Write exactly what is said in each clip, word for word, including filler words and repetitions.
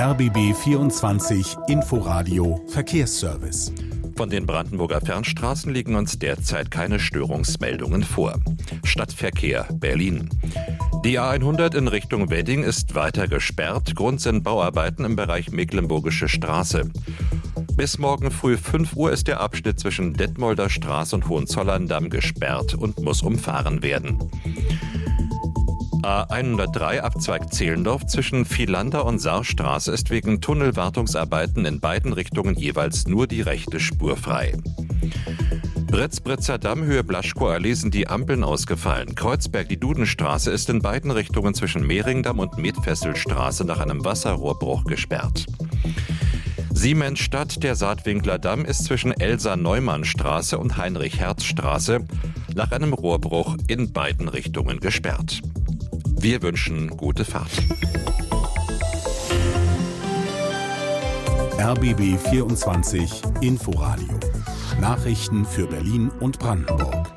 R B B vierundzwanzig Inforadio Verkehrsservice. Von den Brandenburger Fernstraßen liegen uns derzeit keine Störungsmeldungen vor. Stadtverkehr Berlin. Die A hundert in Richtung Wedding ist weiter gesperrt. Grund sind Bauarbeiten im Bereich Mecklenburgische Straße. Bis morgen früh fünf Uhr ist der Abschnitt zwischen Detmolder Straße und Hohenzollern-Damm gesperrt und muss umfahren werden. A hundertdrei Abzweig Zehlendorf zwischen Vielander und Saarstraße ist wegen Tunnelwartungsarbeiten in beiden Richtungen jeweils nur die rechte Spur frei. Britz-Britzer Damm, Höhe Blaschkow-Allee sind die Ampeln ausgefallen. Kreuzberg, die Dudenstraße, ist in beiden Richtungen zwischen Mehringdamm und Metfesselstraße nach einem Wasserrohrbruch gesperrt. Siemensstadt, der Saatwinkler Damm, ist zwischen Elsa-Neumann-Straße und Heinrich-Herz-Straße nach einem Rohrbruch in beiden Richtungen gesperrt. Wir wünschen gute Fahrt. R B B vierundzwanzig Inforadio. Nachrichten für Berlin und Brandenburg.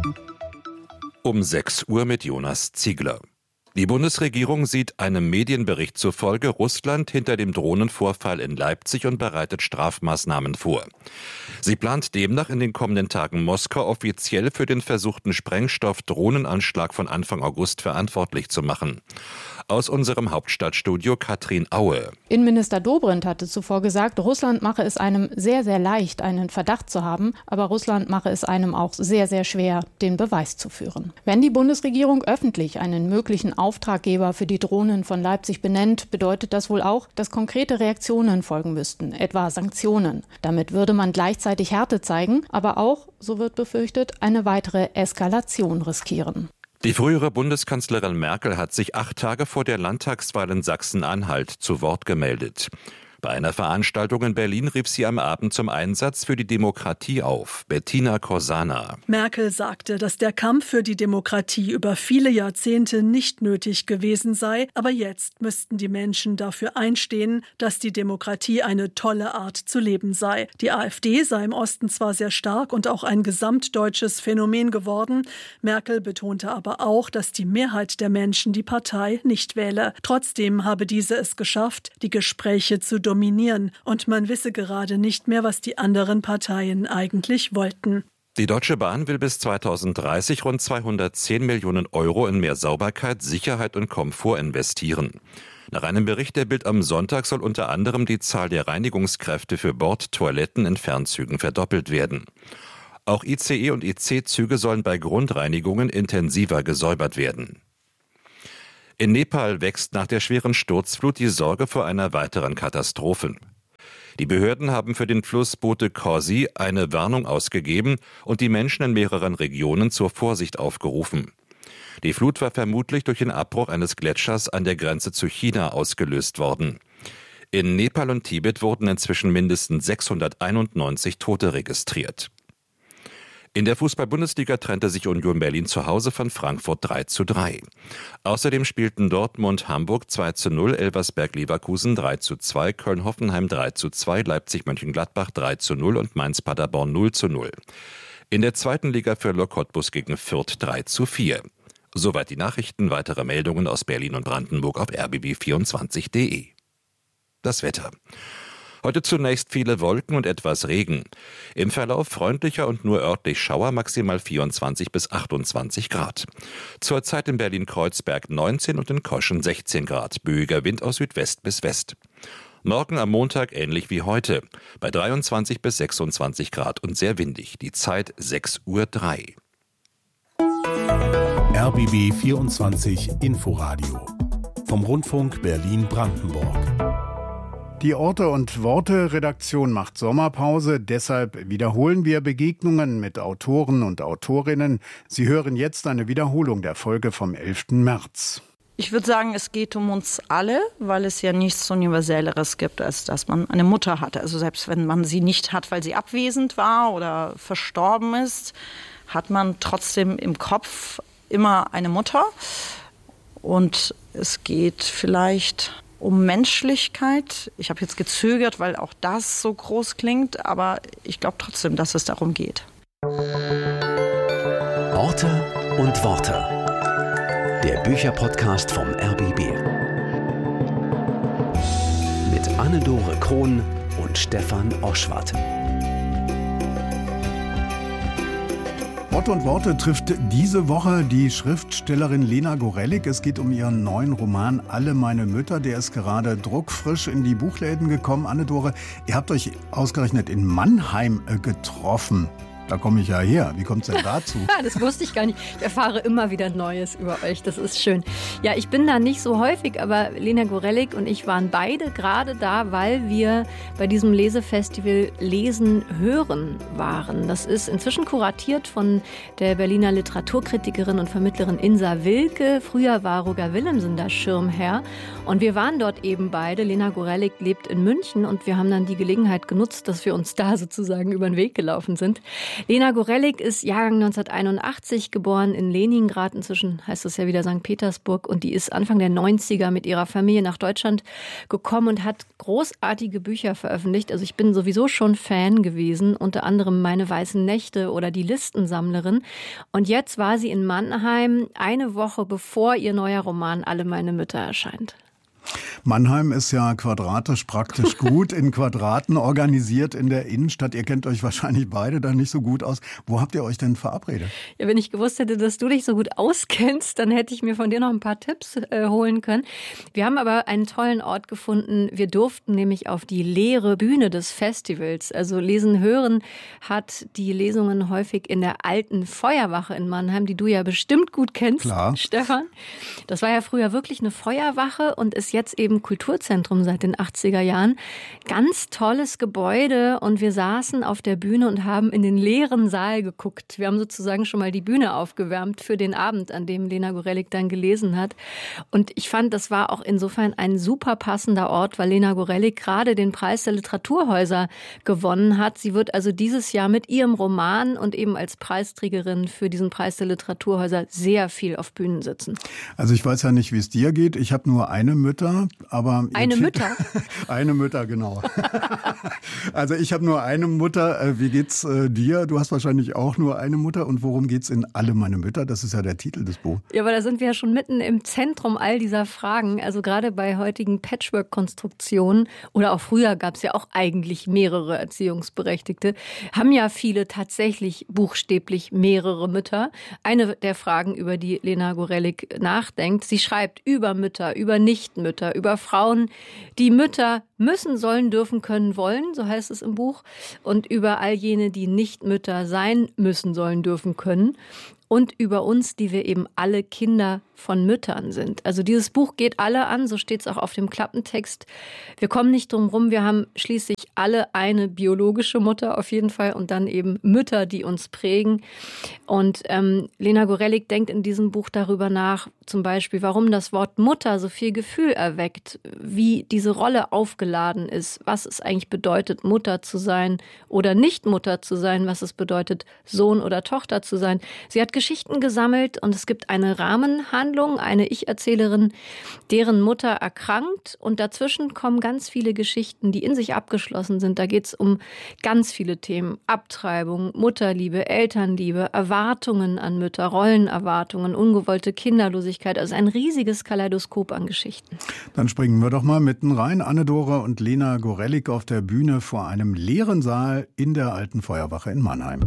Um sechs Uhr mit Jonas Ziegler. Die Bundesregierung sieht einem Medienbericht zufolge Russland hinter dem Drohnenvorfall in Leipzig und bereitet Strafmaßnahmen vor. Sie plant demnach in den kommenden Tagen Moskau offiziell für den versuchten Sprengstoff-Drohnenanschlag von Anfang August verantwortlich zu machen. Aus unserem Hauptstadtstudio Katrin Aue. Innenminister Dobrindt hatte zuvor gesagt, Russland mache es einem sehr, sehr leicht, einen Verdacht zu haben, aber Russland mache es einem auch sehr, sehr schwer, den Beweis zu führen. Wenn die Bundesregierung öffentlich einen möglichen Auftraggeber für die Drohnen von Leipzig benennt, bedeutet das wohl auch, dass konkrete Reaktionen folgen müssten, etwa Sanktionen. Damit würde man gleichzeitig Härte zeigen, aber auch, so wird befürchtet, eine weitere Eskalation riskieren. Die frühere Bundeskanzlerin Merkel hat sich acht Tage vor der Landtagswahl in Sachsen-Anhalt zu Wort gemeldet. Bei einer Veranstaltung in Berlin rief sie am Abend zum Einsatz für die Demokratie auf. Bettina Corsana. Merkel sagte, dass der Kampf für die Demokratie über viele Jahrzehnte nicht nötig gewesen sei, aber jetzt müssten die Menschen dafür einstehen, dass die Demokratie eine tolle Art zu leben sei. Die AfD sei im Osten zwar sehr stark und auch ein gesamtdeutsches Phänomen geworden. Merkel betonte aber auch, dass die Mehrheit der Menschen die Partei nicht wähle. Trotzdem habe diese es geschafft, die Gespräche zu dominieren. dominieren und man wisse gerade nicht mehr, was die anderen Parteien eigentlich wollten. Die Deutsche Bahn will bis zweitausenddreißig rund zweihundertzehn Millionen Euro in mehr Sauberkeit, Sicherheit und Komfort investieren. Nach einem Bericht der Bild am Sonntag soll unter anderem die Zahl der Reinigungskräfte für Bordtoiletten in Fernzügen verdoppelt werden. Auch I C E und I C-Züge sollen bei Grundreinigungen intensiver gesäubert werden. In Nepal wächst nach der schweren Sturzflut die Sorge vor einer weiteren Katastrophe. Die Behörden haben für den Fluss Bote Kosi eine Warnung ausgegeben und die Menschen in mehreren Regionen zur Vorsicht aufgerufen. Die Flut war vermutlich durch den Abbruch eines Gletschers an der Grenze zu China ausgelöst worden. In Nepal und Tibet wurden inzwischen mindestens sechshunderteinundneunzig Tote registriert. In der Fußball-Bundesliga trennte sich Union Berlin zu Hause von Frankfurt drei zu drei. Außerdem spielten Dortmund-Hamburg zwei zu null, Elversberg-Leverkusen drei zu zwei, Köln-Hoffenheim drei zu zwei, Leipzig-Mönchengladbach drei zu null und Mainz-Paderborn null zu null. In der zweiten Liga für Lok Cottbus gegen Fürth drei zu vier. Soweit die Nachrichten, weitere Meldungen aus Berlin und Brandenburg auf r b b vierundzwanzig punkt d e. Das Wetter. Heute zunächst viele Wolken und etwas Regen. Im Verlauf freundlicher und nur örtlich Schauer, maximal vierundzwanzig bis achtundzwanzig Grad. Zurzeit in Berlin-Kreuzberg neunzehn und in Koschen sechzehn Grad. Böiger Wind aus Südwest bis West. Morgen am Montag ähnlich wie heute. Bei dreiundzwanzig bis sechsundzwanzig Grad und sehr windig. Die Zeit sechs Uhr drei. R B B vierundzwanzig Inforadio vom Rundfunk Berlin-Brandenburg. Die Orte und Worte Redaktion macht Sommerpause, deshalb wiederholen wir Begegnungen mit Autoren und Autorinnen. Sie hören jetzt eine Wiederholung der Folge vom elften März. Ich würde sagen, es geht um uns alle, weil es ja nichts Universelleres gibt, als dass man eine Mutter hat. Also selbst wenn man sie nicht hat, weil sie abwesend war oder verstorben ist, hat man trotzdem im Kopf immer eine Mutter. Und es geht vielleicht um Menschlichkeit. Ich habe jetzt gezögert, weil auch das so groß klingt, aber ich glaube trotzdem, dass es darum geht. Orte und Worte. Der Bücherpodcast vom R B B. Mit Anne-Dore Krohn und Stefan Oschwart. Wort und Worte trifft diese Woche die Schriftstellerin Lena Gorelick. Es geht um ihren neuen Roman Alle meine Mütter. Der ist gerade druckfrisch in die Buchläden gekommen. Anne-Dore, ihr habt euch ausgerechnet in Mannheim getroffen. Da komme ich ja her. Wie kommt es denn dazu? Das wusste ich gar nicht. Ich erfahre immer wieder Neues über euch. Das ist schön. Ja, ich bin da nicht so häufig, aber Lena Gorelick und ich waren beide gerade da, weil wir bei diesem Lesefestival Lesen hören waren. Das ist inzwischen kuratiert von der Berliner Literaturkritikerin und Vermittlerin Insa Wilke. Früher war Roger Willemsen der Schirmherr. Und wir waren dort eben beide. Lena Gorelick lebt in München und wir haben dann die Gelegenheit genutzt, dass wir uns da sozusagen über den Weg gelaufen sind. Lena Gorelick ist Jahrgang neunzehnhunderteinundachtzig, geboren in Leningrad, inzwischen heißt es ja wieder Sankt Petersburg, und die ist Anfang der neunziger mit ihrer Familie nach Deutschland gekommen und hat großartige Bücher veröffentlicht. Also ich bin sowieso schon Fan gewesen, unter anderem Meine weißen Nächte oder Die Listensammlerin. Und jetzt war sie in Mannheim eine Woche bevor ihr neuer Roman Alle meine Mütter erscheint. Mannheim ist ja quadratisch praktisch gut, in Quadraten organisiert in der Innenstadt. Ihr kennt euch wahrscheinlich beide da nicht so gut aus. Wo habt ihr euch denn verabredet? Ja, wenn ich gewusst hätte, dass du dich so gut auskennst, dann hätte ich mir von dir noch ein paar Tipps äh, holen können. Wir haben aber einen tollen Ort gefunden. Wir durften nämlich auf die leere Bühne des Festivals. Also Lesen hören hat die Lesungen häufig in der alten Feuerwache in Mannheim, die du ja bestimmt gut kennst, Klar. Stefan. Das war ja früher wirklich eine Feuerwache und ist jetzt eben Kulturzentrum seit den achtziger Jahren. Ganz tolles Gebäude und wir saßen auf der Bühne und haben in den leeren Saal geguckt. Wir haben sozusagen schon mal die Bühne aufgewärmt für den Abend, an dem Lena Gorelick dann gelesen hat. Und ich fand, das war auch insofern ein super passender Ort, weil Lena Gorelick gerade den Preis der Literaturhäuser gewonnen hat. Sie wird also dieses Jahr mit ihrem Roman und eben als Preisträgerin für diesen Preis der Literaturhäuser sehr viel auf Bühnen sitzen. Also ich weiß ja nicht, wie es dir geht. Ich habe nur eine Mütter. Aber eine Mütter? Eine Mütter, genau. Also ich habe nur eine Mutter. Wie geht's äh, dir? Du hast wahrscheinlich auch nur eine Mutter. Und worum geht's in Alle meine Mütter? Das ist ja der Titel des Buchs. Ja, aber da sind wir ja schon mitten im Zentrum all dieser Fragen. Also gerade bei heutigen Patchwork-Konstruktionen oder auch früher gab es ja auch eigentlich mehrere Erziehungsberechtigte, haben ja viele tatsächlich buchstäblich mehrere Mütter. Eine der Fragen, über die Lena Gorelick nachdenkt, sie schreibt über Mütter, über Nichtmütter, über Frauen, die Mütter müssen, sollen, dürfen, können, wollen, so heißt es im Buch, und über all jene, die nicht Mütter sein müssen, sollen, dürfen, können. Und über uns, die wir eben alle Kinder von Müttern sind. Also dieses Buch geht alle an, so steht es auch auf dem Klappentext. Wir kommen nicht drum rum, wir haben schließlich alle eine biologische Mutter auf jeden Fall und dann eben Mütter, die uns prägen. Und ähm, Lena Gorelick denkt in diesem Buch darüber nach, zum Beispiel, warum das Wort Mutter so viel Gefühl erweckt, wie diese Rolle aufgeladen ist, was es eigentlich bedeutet, Mutter zu sein oder nicht Mutter zu sein, was es bedeutet, Sohn oder Tochter zu sein. Sie hat Geschichten gesammelt und es gibt eine Rahmenhandlung, eine Ich-Erzählerin, deren Mutter erkrankt und dazwischen kommen ganz viele Geschichten, die in sich abgeschlossen sind. Da geht es um ganz viele Themen. Abtreibung, Mutterliebe, Elternliebe, Erwartungen an Mütter, Rollenerwartungen, ungewollte Kinderlosigkeit. Also ein riesiges Kaleidoskop an Geschichten. Dann springen wir doch mal mitten rein. Anne-Dore und Lena Gorelick auf der Bühne vor einem leeren Saal in der alten Feuerwache in Mannheim.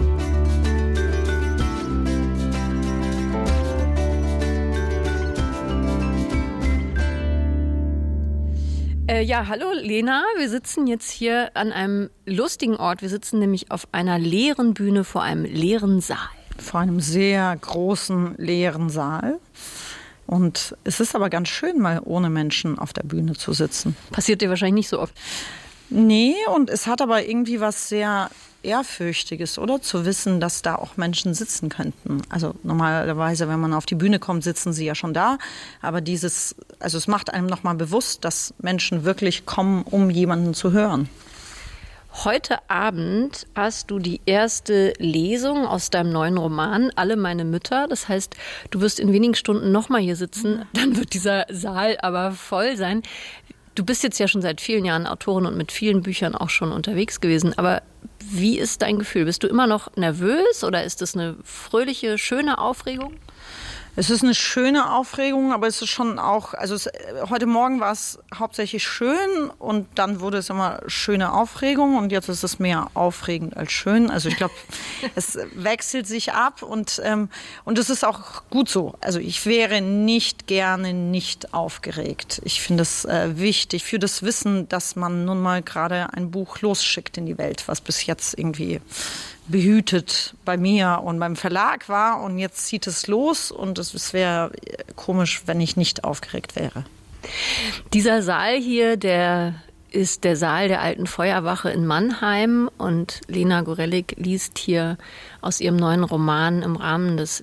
Äh, ja, hallo Lena, wir sitzen jetzt hier an einem lustigen Ort. Wir sitzen nämlich auf einer leeren Bühne vor einem leeren Saal. Vor einem sehr großen, leeren Saal. Und es ist aber ganz schön, mal ohne Menschen auf der Bühne zu sitzen. Passiert dir wahrscheinlich nicht so oft. Nee, und es hat aber irgendwie was sehr Ehrfürchtiges, oder? Zu wissen, dass da auch Menschen sitzen könnten. Also normalerweise, wenn man auf die Bühne kommt, sitzen sie ja schon da. Aber dieses, also es macht einem nochmal bewusst, dass Menschen wirklich kommen, um jemanden zu hören. Heute Abend hast du die erste Lesung aus deinem neuen Roman, Alle meine Mütter. Das heißt, du wirst in wenigen Stunden nochmal hier sitzen. Dann wird dieser Saal aber voll sein. Du bist jetzt ja schon seit vielen Jahren Autorin und mit vielen Büchern auch schon unterwegs gewesen. Aber wie ist dein Gefühl? Bist du immer noch nervös oder ist das eine fröhliche, schöne Aufregung? Es ist eine schöne Aufregung, aber es ist schon auch, also es, heute Morgen war es hauptsächlich schön und dann wurde es immer schöne Aufregung und jetzt ist es mehr aufregend als schön. Also ich glaube, es wechselt sich ab und, ähm, und es ist auch gut so. Also ich wäre nicht gerne nicht aufgeregt. Ich finde es äh, wichtig für das Wissen, dass man nun mal gerade ein Buch losschickt in die Welt, was bis jetzt irgendwie behütet bei mir und beim Verlag war und jetzt zieht es los und es wäre komisch, wenn ich nicht aufgeregt wäre. Dieser Saal hier, der ist der Saal der Alten Feuerwache in Mannheim und Lena Gorelick liest hier aus ihrem neuen Roman im Rahmen des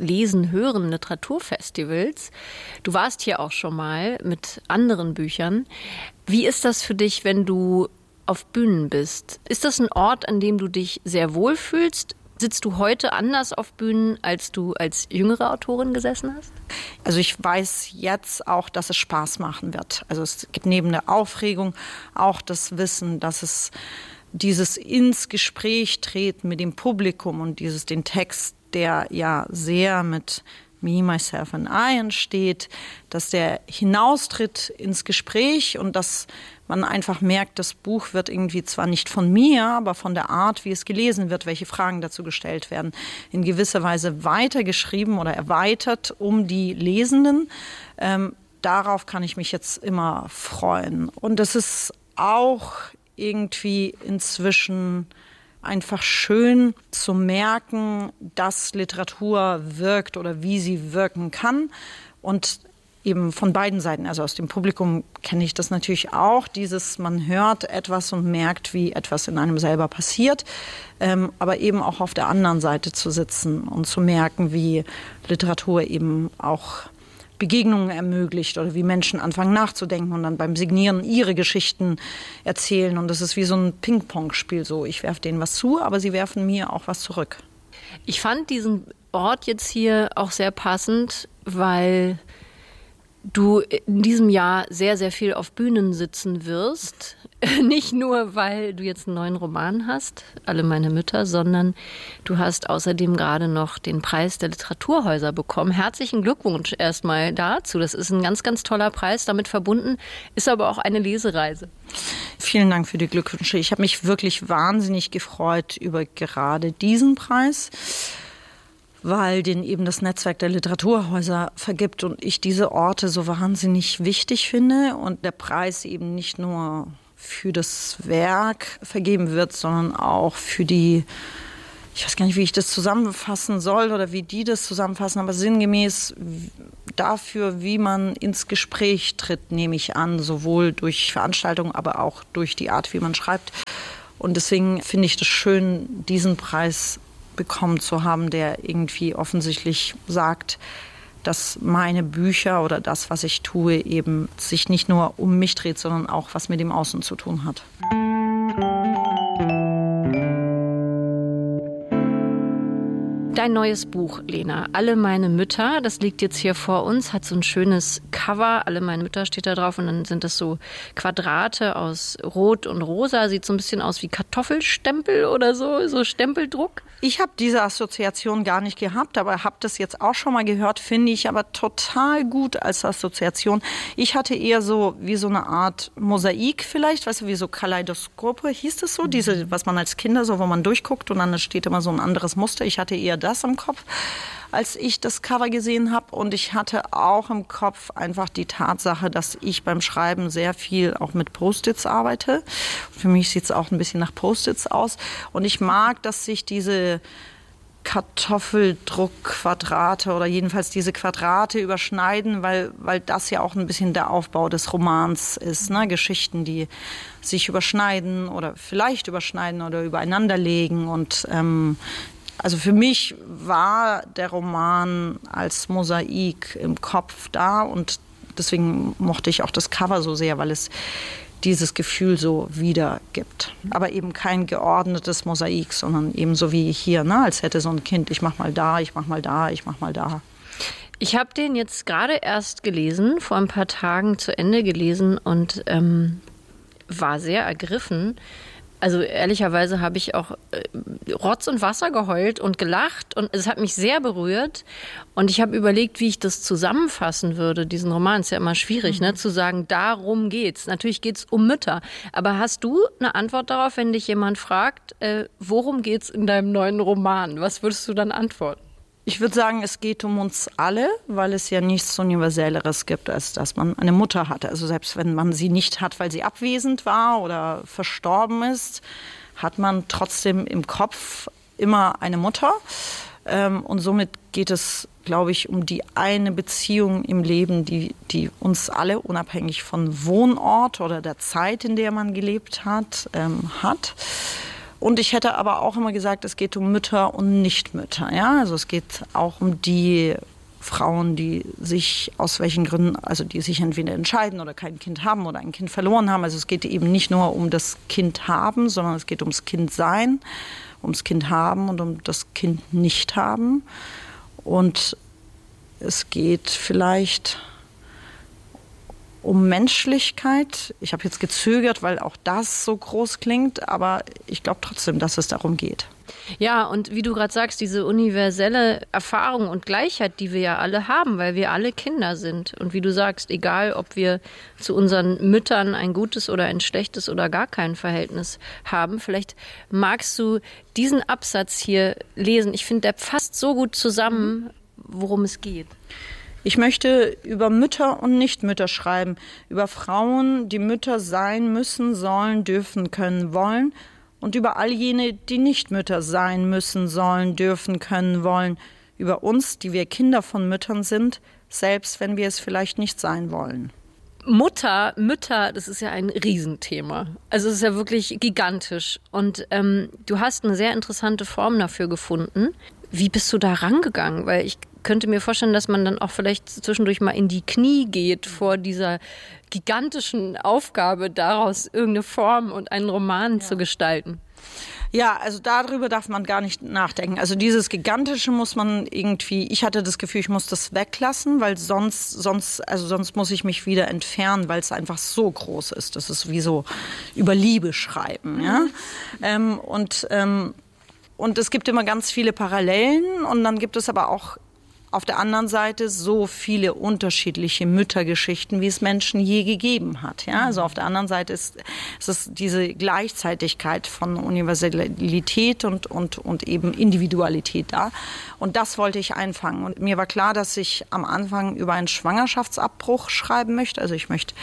Lesen-Hören-Literaturfestivals. Du warst hier auch schon mal mit anderen Büchern. Wie ist das für dich, wenn du auf Bühnen bist? Ist das ein Ort, an dem du dich sehr wohl fühlst? Sitzt du heute anders auf Bühnen, als du als jüngere Autorin gesessen hast? Also ich weiß jetzt auch, dass es Spaß machen wird. Also es gibt neben der Aufregung auch das Wissen, dass es dieses ins Gespräch treten mit dem Publikum und dieses den Text, der ja sehr mit Me, Myself and I entsteht, dass der hinaustritt ins Gespräch und dass man einfach merkt, das Buch wird irgendwie zwar nicht von mir, aber von der Art, wie es gelesen wird, welche Fragen dazu gestellt werden, in gewisser Weise weitergeschrieben oder erweitert um die Lesenden. Ähm, darauf kann ich mich jetzt immer freuen. Und es ist auch irgendwie inzwischen einfach schön zu merken, dass Literatur wirkt oder wie sie wirken kann und eben von beiden Seiten, also aus dem Publikum kenne ich das natürlich auch, dieses, man hört etwas und merkt, wie etwas in einem selber passiert, ähm, aber eben auch auf der anderen Seite zu sitzen und zu merken, wie Literatur eben auch Begegnungen ermöglicht oder wie Menschen anfangen nachzudenken und dann beim Signieren ihre Geschichten erzählen und das ist wie so ein Ping-Pong-Spiel, so ich werfe denen was zu, aber sie werfen mir auch was zurück. Ich fand diesen Ort jetzt hier auch sehr passend, weil du in diesem Jahr sehr, sehr viel auf Bühnen sitzen wirst. Nicht nur, weil du jetzt einen neuen Roman hast, Alle meine Mütter, sondern du hast außerdem gerade noch den Preis der Literaturhäuser bekommen. Herzlichen Glückwunsch erstmal dazu. Das ist ein ganz, ganz toller Preis. Damit verbunden ist aber auch eine Lesereise. Vielen Dank für die Glückwünsche. Ich habe mich wirklich wahnsinnig gefreut über gerade diesen Preis, weil den eben das Netzwerk der Literaturhäuser vergibt und ich diese Orte so wahnsinnig wichtig finde und der Preis eben nicht nur für das Werk vergeben wird, sondern auch für die, ich weiß gar nicht, wie ich das zusammenfassen soll oder wie die das zusammenfassen, aber sinngemäß dafür, wie man ins Gespräch tritt, nehme ich an, sowohl durch Veranstaltungen, aber auch durch die Art, wie man schreibt. Und deswegen finde ich das schön, diesen Preis bekommen zu haben, der irgendwie offensichtlich sagt, dass meine Bücher oder das, was ich tue, eben sich nicht nur um mich dreht, sondern auch was mit dem Außen zu tun hat. Dein neues Buch, Lena, Alle meine Mütter, das liegt jetzt hier vor uns, hat so ein schönes Cover, Alle meine Mütter steht da drauf und dann sind das so Quadrate aus Rot und Rosa, sieht so ein bisschen aus wie Kartoffelstempel oder so, so Stempeldruck. Ich habe diese Assoziation gar nicht gehabt, aber habe das jetzt auch schon mal gehört, finde ich aber total gut als Assoziation. Ich hatte eher so wie so eine Art Mosaik vielleicht, weißt du, wie so Kaleidoskope, hieß das so, mhm. diese, was man als Kinder so, wo man durchguckt und dann steht immer so ein anderes Muster. Ich hatte eher das im Kopf, als ich das Cover gesehen habe und ich hatte auch im Kopf einfach die Tatsache, dass ich beim Schreiben sehr viel auch mit Post-its arbeite. Für mich sieht es auch ein bisschen nach Post-its aus und ich mag, dass sich diese Kartoffeldruckquadrate oder jedenfalls diese Quadrate überschneiden, weil, weil das ja auch ein bisschen der Aufbau des Romans ist, ne? Geschichten, die sich überschneiden oder vielleicht überschneiden oder übereinander legen und ähm, also für mich war der Roman als Mosaik im Kopf da und deswegen mochte ich auch das Cover so sehr, weil es dieses Gefühl so wiedergibt. Aber eben kein geordnetes Mosaik, sondern eben so wie hier, ne? Als hätte so ein Kind, ich mach mal da, ich mach mal da, ich mach mal da. Ich habe den jetzt gerade erst gelesen, vor ein paar Tagen zu Ende gelesen und ähm, war sehr ergriffen. Also ehrlicherweise habe ich auch Rotz und Wasser geheult und gelacht und es hat mich sehr berührt. Und ich habe überlegt, wie ich das zusammenfassen würde, diesen Roman. Ist ja immer schwierig, mhm. ne, zu sagen, darum geht's. Natürlich geht's um Mütter. Aber hast du eine Antwort darauf, wenn dich jemand fragt, äh, worum geht's in deinem neuen Roman? Was würdest du dann antworten? Ich würde sagen, es geht um uns alle, weil es ja nichts Universelleres gibt, als dass man eine Mutter hat. Also selbst wenn man sie nicht hat, weil sie abwesend war oder verstorben ist, hat man trotzdem im Kopf immer eine Mutter. Und somit geht es, glaube ich, um die eine Beziehung im Leben, die, die uns alle, unabhängig von Wohnort oder der Zeit, in der man gelebt hat, ähm, hat. Und ich hätte aber auch immer gesagt, es geht um Mütter und Nichtmütter. Ja? Also es geht auch um die Frauen, die sich aus welchen Gründen, also die sich entweder entscheiden oder kein Kind haben oder ein Kind verloren haben. Also es geht eben nicht nur um das Kind haben, sondern es geht ums Kind sein, ums Kind haben und um das Kind nicht haben. Und es geht vielleicht um Menschlichkeit. Ich habe jetzt gezögert, weil auch das so groß klingt, aber ich glaube trotzdem, dass es darum geht. Ja, und wie du gerade sagst, diese universelle Erfahrung und Gleichheit, die wir ja alle haben, weil wir alle Kinder sind. Und wie du sagst, egal, ob wir zu unseren Müttern ein gutes oder ein schlechtes oder gar kein Verhältnis haben, vielleicht magst du diesen Absatz hier lesen. Ich finde, der passt so gut zusammen, worum es geht. Ich möchte über Mütter und Nichtmütter schreiben, über Frauen, die Mütter sein müssen, sollen, dürfen, können, wollen und über all jene, die nicht Mütter sein müssen, sollen, dürfen, können, wollen, über uns, die wir Kinder von Müttern sind, selbst wenn wir es vielleicht nicht sein wollen. Mutter, Mütter, das ist ja ein Riesenthema. Also es ist ja wirklich gigantisch. Und ähm, du hast eine sehr interessante Form dafür gefunden. Wie bist du da rangegangen? Weil ich könnte mir vorstellen, dass man dann auch vielleicht zwischendurch mal in die Knie geht vor dieser gigantischen Aufgabe, daraus irgendeine Form und einen Roman ja. zu gestalten. Ja, also darüber darf man gar nicht nachdenken. Also dieses Gigantische muss man irgendwie, ich hatte das Gefühl, ich muss das weglassen, weil sonst, sonst, also sonst muss ich mich wieder entfernen, weil es einfach so groß ist. Das ist wie so über Liebe schreiben. Ja? Mhm. Ähm, und, ähm, und es gibt immer ganz viele Parallelen und dann gibt es aber auch auf der anderen Seite so viele unterschiedliche Müttergeschichten, wie es Menschen je gegeben hat. Ja? Also auf der anderen Seite ist, ist es diese Gleichzeitigkeit von Universalität und, und, und eben Individualität da. Und das wollte ich einfangen. Und mir war klar, dass ich am Anfang über einen Schwangerschaftsabbruch schreiben möchte. Also ich möchte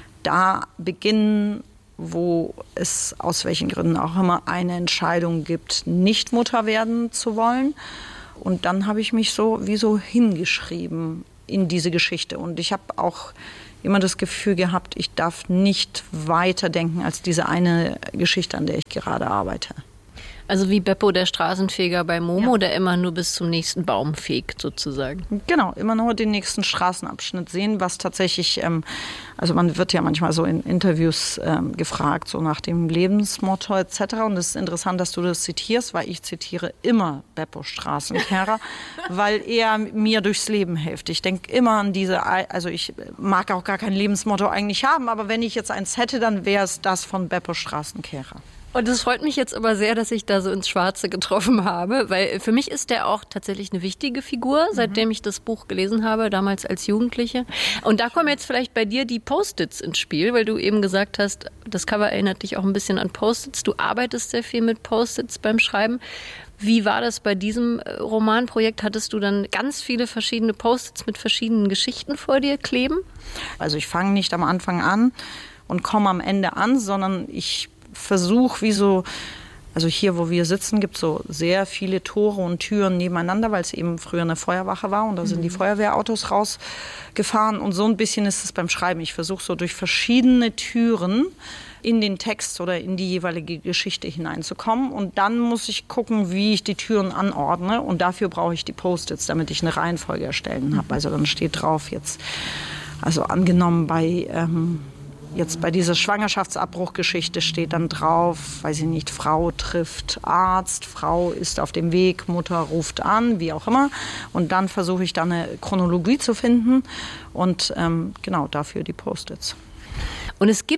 da beginnen, wo es aus welchen Gründen auch immer eine Entscheidung gibt, nicht Mutter werden zu wollen. Und dann habe ich mich so wie so hingeschrieben in diese Geschichte. Und ich habe auch immer das Gefühl gehabt, ich darf nicht weiterdenken als diese eine Geschichte, an der ich gerade arbeite. Also wie Beppo, der Straßenfeger bei Momo, ja. der immer nur bis zum nächsten Baum fegt sozusagen. Genau, immer nur den nächsten Straßenabschnitt sehen, was tatsächlich, ähm, also man wird ja manchmal so in Interviews ähm, gefragt, so nach dem Lebensmotto et cetera. Und es ist interessant, dass du das zitierst, weil ich zitiere immer Beppo Straßenkehrer, weil er mir durchs Leben hilft. Ich denke immer an diese, also ich mag auch gar kein Lebensmotto eigentlich haben, aber wenn ich jetzt eins hätte, dann wäre es das von Beppo Straßenkehrer. Und es freut mich jetzt aber sehr, dass ich da so ins Schwarze getroffen habe, weil für mich ist der auch tatsächlich eine wichtige Figur, seitdem ich das Buch gelesen habe, damals als Jugendliche. Und da kommen jetzt vielleicht bei dir die Post-its ins Spiel, weil du eben gesagt hast, das Cover erinnert dich auch ein bisschen an Post-its. Du arbeitest sehr viel mit Post-its beim Schreiben. Wie war das bei diesem Romanprojekt? Hattest du dann ganz viele verschiedene Post-its mit verschiedenen Geschichten vor dir kleben? Also ich fange nicht am Anfang an und komme am Ende an, sondern ich Versuch, wie so, also hier, wo wir sitzen, gibt es so sehr viele Tore und Türen nebeneinander, weil es eben früher eine Feuerwache war und da sind mhm. die Feuerwehrautos rausgefahren und so ein bisschen ist es beim Schreiben. Ich versuche so durch verschiedene Türen in den Text oder in die jeweilige Geschichte hineinzukommen und dann muss ich gucken, wie ich die Türen anordne und dafür brauche ich die Post-its, damit ich eine Reihenfolge erstellen habe. Also dann steht drauf jetzt, also angenommen bei ähm, Jetzt bei dieser Schwangerschaftsabbruchgeschichte steht dann drauf, weiß ich nicht, Frau trifft Arzt, Frau ist auf dem Weg, Mutter ruft an, wie auch immer. Und dann versuche ich da eine Chronologie zu finden und ähm, genau dafür die Post-its. Und es gibt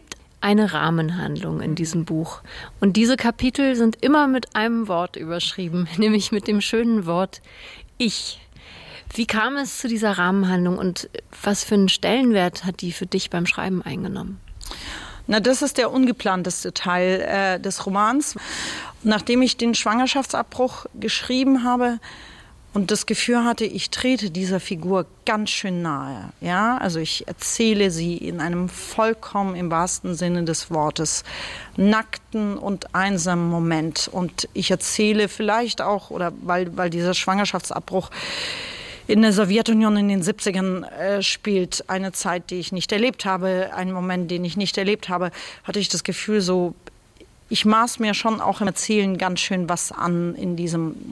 eine Rahmenhandlung in diesem Buch. Und diese Kapitel sind immer mit einem Wort überschrieben, nämlich mit dem schönen Wort Ich. Wie kam es zu dieser Rahmenhandlung und was für einen Stellenwert hat die für dich beim Schreiben eingenommen? Na, das ist der ungeplanteste Teil äh, des Romans. Nachdem ich den Schwangerschaftsabbruch geschrieben habe und das Gefühl hatte, ich trete dieser Figur ganz schön nahe. Ja, also ich erzähle sie in einem vollkommen im wahrsten Sinne des Wortes nackten und einsamen Moment. Und ich erzähle vielleicht auch, oder weil, weil dieser Schwangerschaftsabbruch in der Sowjetunion in den siebzigern äh, spielt, eine Zeit, die ich nicht erlebt habe, einen Moment, den ich nicht erlebt habe, hatte ich das Gefühl, so, ich maß mir schon auch im Erzählen ganz schön was an in diesem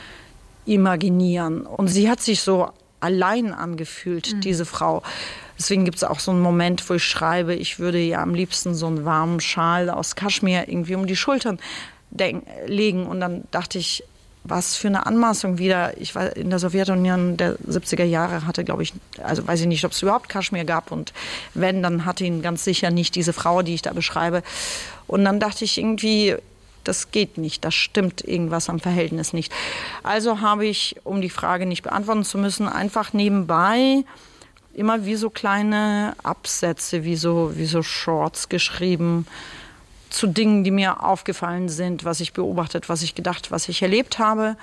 Imaginieren. Und sie hat sich so allein angefühlt, mhm. diese Frau. Deswegen gibt es auch so einen Moment, wo ich schreibe, ich würde ja am liebsten so einen warmen Schal aus Kaschmir irgendwie um die Schultern legen. Und dann dachte ich, was für eine Anmaßung wieder. Ich war in der Sowjetunion der siebziger Jahre, hatte, glaube ich, also weiß ich nicht, ob es überhaupt Kaschmir gab. Und wenn, dann hatte ihn ganz sicher nicht diese Frau, die ich da beschreibe. Und dann dachte ich irgendwie, das geht nicht, das stimmt irgendwas am Verhältnis nicht. Also habe ich, um die Frage nicht beantworten zu müssen, einfach nebenbei immer wie so kleine Absätze, wie so, wie so Shorts geschrieben, zu Dingen, die mir aufgefallen sind, was ich beobachtet, was ich gedacht, was ich erlebt habe.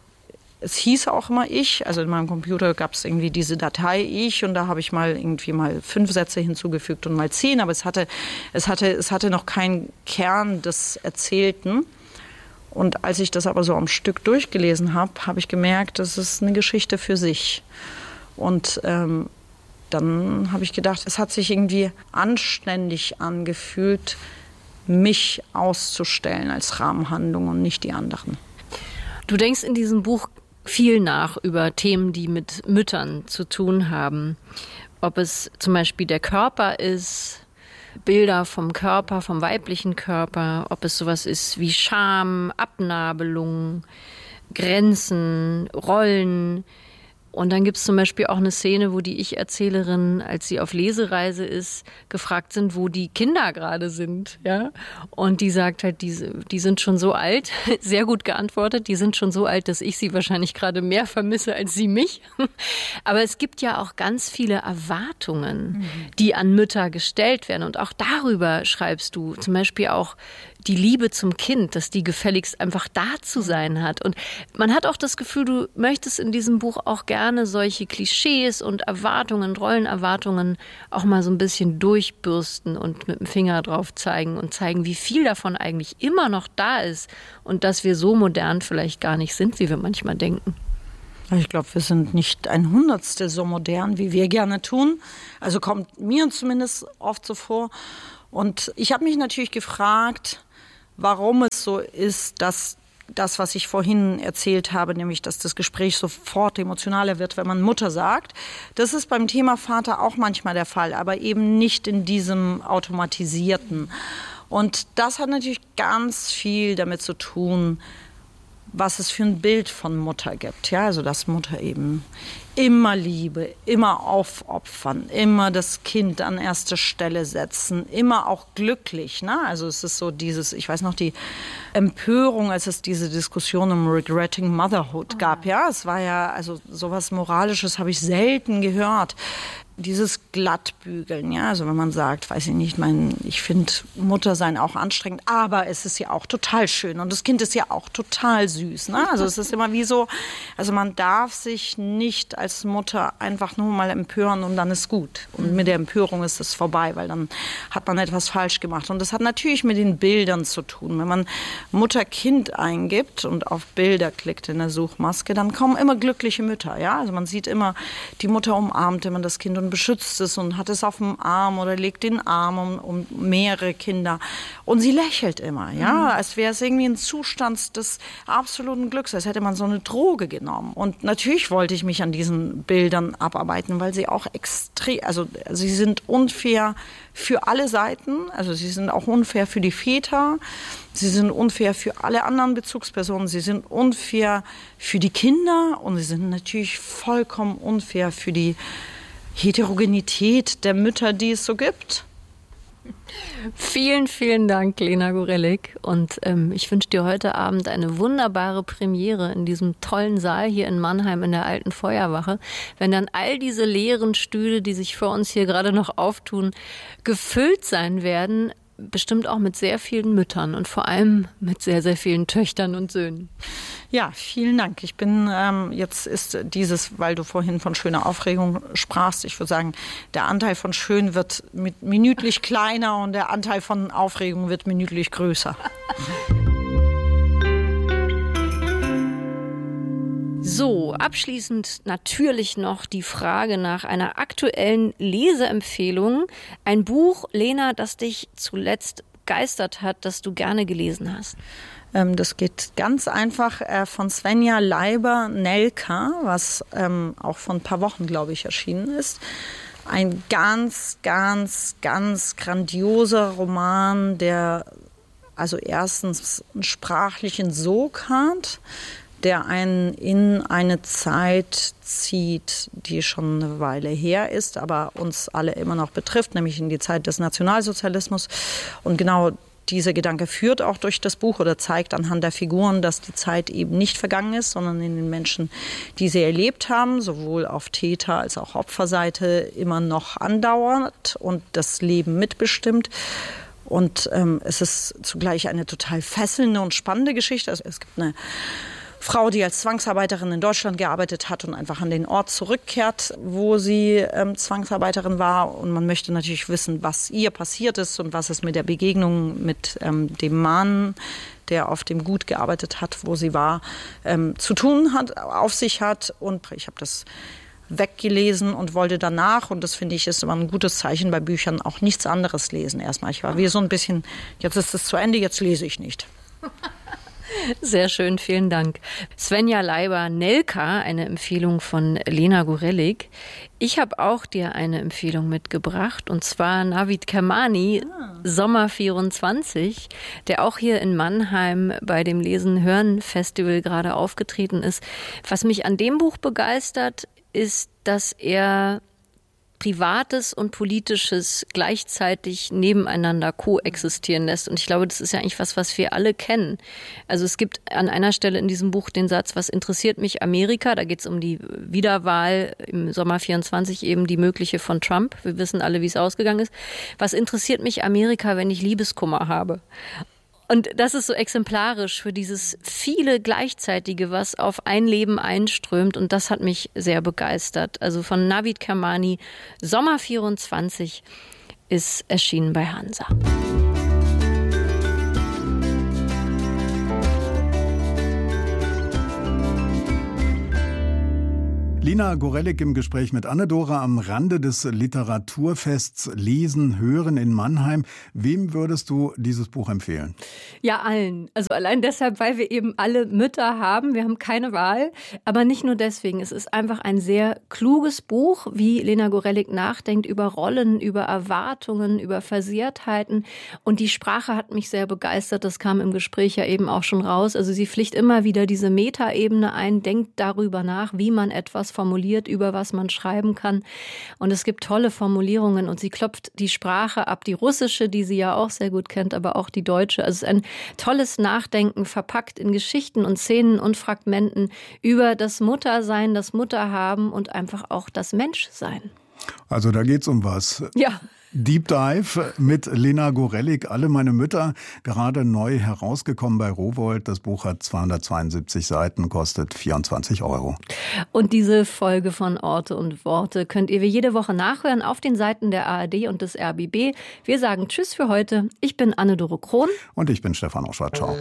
Es hieß auch immer ich, also in meinem Computer gab es irgendwie diese Datei ich und da habe ich mal irgendwie mal fünf Sätze hinzugefügt und mal zehn, aber es hatte, es hatte, es hatte noch keinen Kern des Erzählten. Und als ich das aber so am Stück durchgelesen habe, habe ich gemerkt, das ist eine Geschichte für sich. Und ähm, dann habe ich gedacht, es hat sich irgendwie anständig angefühlt, mich auszustellen als Rahmenhandlung und nicht die anderen. Du denkst in diesem Buch viel nach über Themen, die mit Müttern zu tun haben. Ob es zum Beispiel der Körper ist, Bilder vom Körper, vom weiblichen Körper, ob es sowas ist wie Scham, Abnabelung, Grenzen, Rollen. Und dann gibt es zum Beispiel auch eine Szene, wo die Ich-Erzählerin, als sie auf Lesereise ist, gefragt sind, wo die Kinder gerade sind. Ja? Und die sagt halt, die, die sind schon so alt, sehr gut geantwortet, die sind schon so alt, dass ich sie wahrscheinlich gerade mehr vermisse als sie mich. Aber es gibt ja auch ganz viele Erwartungen, mhm. die an Mütter gestellt werden. Und auch darüber schreibst du, zum Beispiel auch die Liebe zum Kind, dass die gefälligst einfach da zu sein hat. Und man hat auch das Gefühl, du möchtest in diesem Buch auch gerne solche Klischees und Erwartungen, Rollenerwartungen auch mal so ein bisschen durchbürsten und mit dem Finger drauf zeigen und zeigen, wie viel davon eigentlich immer noch da ist und dass wir so modern vielleicht gar nicht sind, wie wir manchmal denken. Ich glaube, wir sind nicht ein Hundertstel so modern, wie wir gerne tun. Also kommt mir zumindest oft so vor. Und ich habe mich natürlich gefragt, warum es so ist, dass das, was ich vorhin erzählt habe, nämlich, dass das Gespräch sofort emotionaler wird, wenn man Mutter sagt. Das ist beim Thema Vater auch manchmal der Fall, aber eben nicht in diesem automatisierten. Und das hat natürlich ganz viel damit zu tun, was es für ein Bild von Mutter gibt. Ja, also dass Mutter eben immer Liebe, immer aufopfern, immer das Kind an erste Stelle setzen, immer auch glücklich. Ne? Also es ist so dieses, ich weiß noch, die Empörung, als es diese Diskussion um Regretting Motherhood gab. Ja, es war ja, also sowas Moralisches habe ich selten gehört. Dieses Glattbügeln, ja, also wenn man sagt, weiß ich nicht, mein, ich finde Muttersein auch anstrengend, aber es ist ja auch total schön und das Kind ist ja auch total süß, ne? Also es ist immer wie so, also man darf sich nicht als Mutter einfach nur mal empören und dann ist gut. Und mit der Empörung ist es vorbei, weil dann hat man etwas falsch gemacht. Und das hat natürlich mit den Bildern zu tun. Wenn man Mutter-Kind eingibt und auf Bilder klickt in der Suchmaske, dann kommen immer glückliche Mütter, ja? Also man sieht immer, die Mutter umarmt immer das Kind und beschützt es und hat es auf dem Arm oder legt den Arm um, um mehrere Kinder. Und sie lächelt immer, ja, mhm. als wäre es irgendwie ein Zustand des absoluten Glücks, als hätte man so eine Droge genommen. Und natürlich wollte ich mich an diesen Bildern abarbeiten, weil sie auch extrem, also sie sind unfair für alle Seiten, also sie sind auch unfair für die Väter, sie sind unfair für alle anderen Bezugspersonen, sie sind unfair für die Kinder und sie sind natürlich vollkommen unfair für die Heterogenität der Mütter, die es so gibt. Vielen, vielen Dank, Lena Gorelik. Und ähm, ich wünsche dir heute Abend eine wunderbare Premiere in diesem tollen Saal hier in Mannheim in der Alten Feuerwache. Wenn dann all diese leeren Stühle, die sich vor uns hier gerade noch auftun, gefüllt sein werden, bestimmt auch mit sehr vielen Müttern und vor allem mit sehr, sehr vielen Töchtern und Söhnen. Ja, vielen Dank. Ich bin, ähm, jetzt ist dieses, weil du vorhin von schöner Aufregung sprachst, ich würde sagen, der Anteil von schön wird mit minütlich kleiner und der Anteil von Aufregung wird minütlich größer. So, abschließend natürlich noch die Frage nach einer aktuellen Leseempfehlung. Ein Buch, Lena, das dich zuletzt begeistert hat, das du gerne gelesen hast. Ähm, das geht ganz einfach äh, von Svenja Leiber, Nelka, was ähm, auch vor ein paar Wochen, glaube ich, erschienen ist. Ein ganz, ganz, ganz grandioser Roman, der also erstens einen sprachlichen Sog hat, der einen in eine Zeit zieht, die schon eine Weile her ist, aber uns alle immer noch betrifft, nämlich in die Zeit des Nationalsozialismus. Und genau dieser Gedanke führt auch durch das Buch oder zeigt anhand der Figuren, dass die Zeit eben nicht vergangen ist, sondern in den Menschen, die sie erlebt haben, sowohl auf Täter- als auch Opferseite, immer noch andauert und das Leben mitbestimmt. Und ähm, es ist zugleich eine total fesselnde und spannende Geschichte. Also es gibt eine Frau, die als Zwangsarbeiterin in Deutschland gearbeitet hat und einfach an den Ort zurückkehrt, wo sie ähm, Zwangsarbeiterin war. Und man möchte natürlich wissen, was ihr passiert ist und was es mit der Begegnung mit ähm, dem Mann, der auf dem Gut gearbeitet hat, wo sie war, ähm, zu tun hat, auf sich hat. Und ich habe das weggelesen und wollte danach, und das finde ich ist immer ein gutes Zeichen bei Büchern, auch nichts anderes lesen erstmal. Ich war wie so ein bisschen, jetzt ist es zu Ende, jetzt lese ich nicht. Sehr schön, vielen Dank. Svenja Leiber, Nelka, eine Empfehlung von Lena Gorelik. Ich habe auch dir eine Empfehlung mitgebracht, und zwar Navid Kermani, ah. Sommer vierundzwanzig, der auch hier in Mannheim bei dem Lesen-Hören-Festival gerade aufgetreten ist. Was mich an dem Buch begeistert, ist, dass er Privates und Politisches gleichzeitig nebeneinander koexistieren lässt. Und ich glaube, das ist ja eigentlich was, was wir alle kennen. Also es gibt an einer Stelle in diesem Buch den Satz, was interessiert mich Amerika? Da geht es um die Wiederwahl im Sommer vierundzwanzig, eben die mögliche von Trump. Wir wissen alle, wie es ausgegangen ist. Was interessiert mich Amerika, wenn ich Liebeskummer habe? Und das ist so exemplarisch für dieses viele Gleichzeitige, was auf ein Leben einströmt. Und das hat mich sehr begeistert. Also von Navid Kermani, Sommer vierundzwanzig, ist erschienen bei Hansa. Lena Gorelik im Gespräch mit Anne-Dora am Rande des Literaturfests Lesen, Hören in Mannheim. Wem würdest du dieses Buch empfehlen? Ja, allen. Also allein deshalb, weil wir eben alle Mütter haben. Wir haben keine Wahl. Aber nicht nur deswegen. Es ist einfach ein sehr kluges Buch, wie Lena Gorelik nachdenkt über Rollen, über Erwartungen, über Versehrtheiten. Und die Sprache hat mich sehr begeistert. Das kam im Gespräch ja eben auch schon raus. Also sie pflicht immer wieder diese Metaebene ein, denkt darüber nach, wie man etwas formuliert, über was man schreiben kann. Und es gibt tolle Formulierungen und sie klopft die Sprache ab, die russische, die sie ja auch sehr gut kennt, aber auch die deutsche. Also es ist ein tolles Nachdenken, verpackt in Geschichten und Szenen und Fragmenten über das Muttersein, das Mutterhaben und einfach auch das Menschsein. Also da geht's um was. Ja. Deep Dive mit Lena Gorelik, Alle meine Mütter, gerade neu herausgekommen bei Rowohlt. Das Buch hat zweihundertzweiundsiebzig Seiten, kostet vierundzwanzig Euro. Und diese Folge von Orte und Worte könnt ihr wie jede Woche nachhören auf den Seiten der A R D und des R B B. Wir sagen Tschüss für heute. Ich bin Anne-Dore Krohn. Und ich bin Stefan Oschwart. Ciao.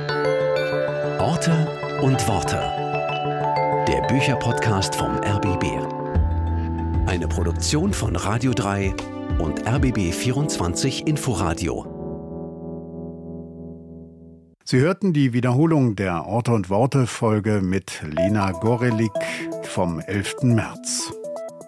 Orte und Worte. Der Bücherpodcast vom R B B. Eine Produktion von Radio drei und R B B vierundzwanzig Inforadio. Sie hörten die Wiederholung der Orte und Worte Folge mit Lena Gorelik vom elften März.